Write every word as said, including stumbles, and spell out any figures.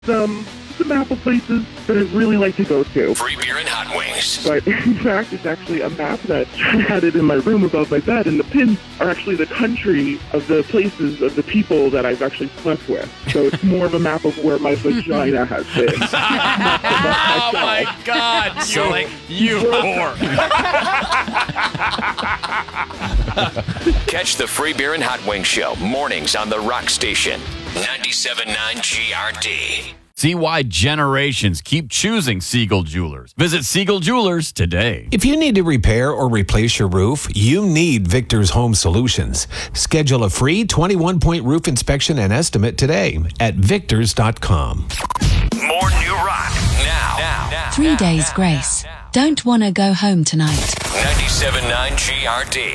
Um, it's a map of places that I'd really like to go to. Free beer and hot wings. But in fact, it's actually a map that I had it in my room above my bed, and the pins are actually the country of the places of the people that I've actually slept with. So it's more of a map of where my vagina has been. Oh my God! You, like, you whore. Catch the Free Beer and Hot Wings Show mornings on the Rock Station. ninety-seven point nine G R D. See why generations keep choosing Siegel Jewelers. Visit Siegel Jewelers today. If you need to repair or replace your roof, you need Victor's Home Solutions. Schedule a free twenty-one point roof inspection and estimate today at victors dot com. More new rock now. now, now Three now, days now, grace. now, now. Don't want to go home tonight. ninety-seven point nine G R D.